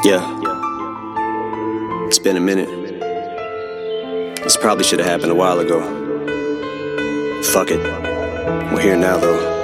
Yeah, it's been a minute. This probably should have happened a while ago. Fuck it, we're here now though.